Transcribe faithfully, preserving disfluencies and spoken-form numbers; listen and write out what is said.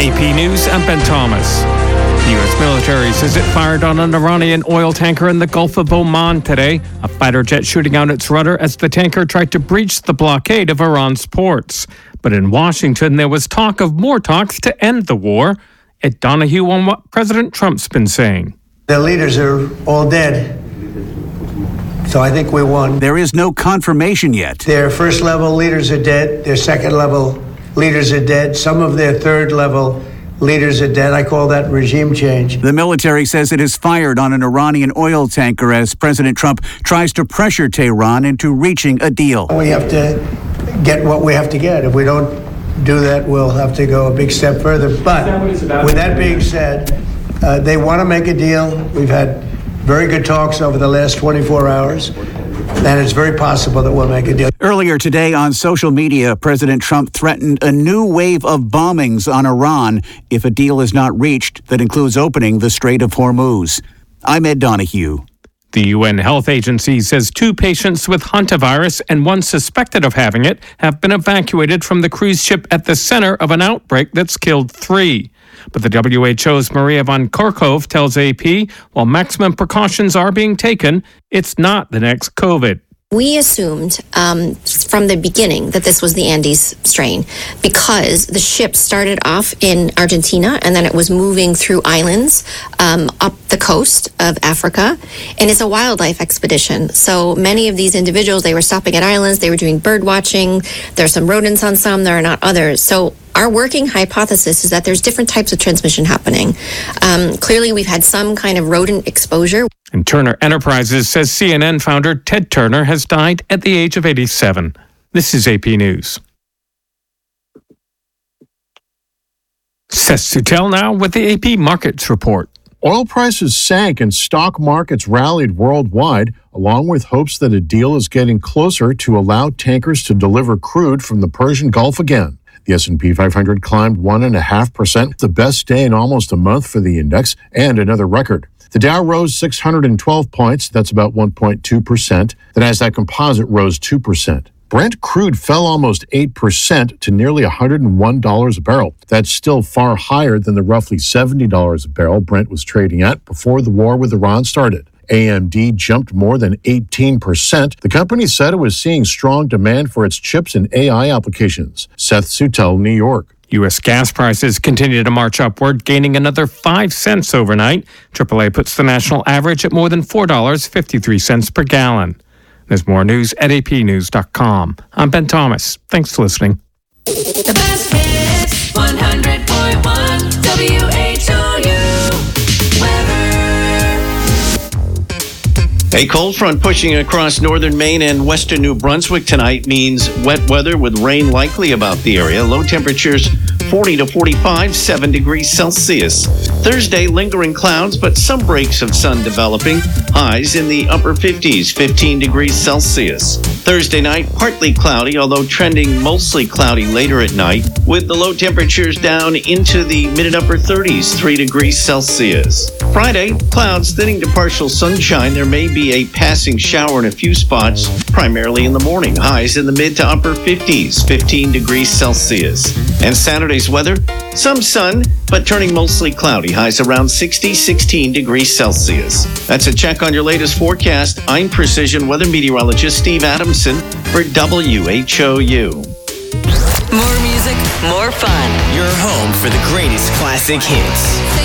A P News, I'm Ben Thomas. The U S military says it fired on an Iranian oil tanker in the Gulf of Oman today. A fighter jet shooting out its rudder as the tanker tried to breach the blockade of Iran's ports. But in Washington, there was talk of more talks to end the war. Ed Donahue on what President Trump's been saying. The leaders are all dead. So I think we won. There is no confirmation yet. Their first level leaders are dead. Their second level leaders are dead. Some of their third level leaders are dead. I call that regime change. The military says it has fired on an Iranian oil tanker as President Trump tries to pressure Tehran into reaching a deal. We have to get what we have to get. If we don't do that, we'll have to go a big step further. But with that being said, uh, they want to make a deal. We've had very good talks over the last twenty-four hours, and it's very possible that we'll make a deal. Earlier today on social media, President Trump threatened a new wave of bombings on Iran if a deal is not reached that includes opening the Strait of Hormuz. I'm Ed Donahue. The U N Health Agency says two patients with hantavirus and one suspected of having it have been evacuated from the cruise ship at the center of an outbreak that's killed three. But the W H O's Maria Van Kerkhove tells A P, while maximum precautions are being taken, it's not the next COVID. We assumed um, from the beginning that this was the Andes strain because the ship started off in Argentina and then it was moving through islands um, up the coast of Africa. And it's a wildlife expedition. So many of these individuals, they were stopping at islands, they were doing bird watching. There's some rodents on some, there are not others. So our working hypothesis is that there's different types of transmission happening. Um, clearly, we've had some kind of rodent exposure. And Turner Enterprises says C N N founder Ted Turner has died at the age of eighty-seven. This is A P News. Seth Sutel now with the A P Markets Report. Oil prices sank and stock markets rallied worldwide, along with hopes that a deal is getting closer to allow tankers to deliver crude from the Persian Gulf again. The S and P five hundred climbed one point five percent, the best day in almost a month for the index, and another record. The Dow rose six hundred twelve points, that's about one point two percent. The Nasdaq Composite rose two percent. Brent crude fell almost eight percent to nearly one hundred one dollars a barrel. That's still far higher than the roughly seventy dollars a barrel Brent was trading at before the war with Iran started. A M D jumped more than eighteen percent. The company said it was seeing strong demand for its chips and A I applications. Seth Sutel, New York. U S gas prices continue to march upward, gaining another five cents overnight. triple A puts the national average at more than four dollars and fifty-three cents per gallon. There's more news at a p news dot com. I'm Ben Thomas. Thanks for listening. The best hits, one hundred point one W H O U. Weather. A cold front pushing across northern Maine and western New Brunswick tonight means wet weather with rain likely about the area. Low temperatures forty to forty-five, seven degrees Celsius. Thursday, lingering clouds, but some breaks of sun developing. Highs in the upper fifties, fifteen degrees Celsius. Thursday night, partly cloudy, although trending mostly cloudy later at night, with the low temperatures down into the mid and upper thirties, three degrees Celsius. Friday, clouds thinning to partial sunshine. There may be a passing shower in a few spots, primarily in the morning. Highs in the mid to upper fifties, fifteen degrees Celsius. And Saturday's weather, some sun, but turning mostly cloudy. Highs around sixty, sixteen degrees Celsius. That's a check on your latest forecast. I'm Precision Weather Meteorologist Steve Adamson for W H O U. More music, more fun. Your home for the greatest classic hits.